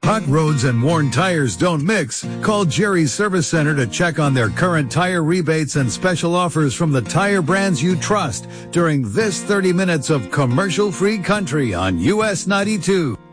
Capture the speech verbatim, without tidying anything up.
Hot roads and worn tires don't mix. Call Jerry's Service Center to check on their current tire rebates and special offers from the tire brands you trust during this thirty minutes of commercial-free country on U S ninety-two.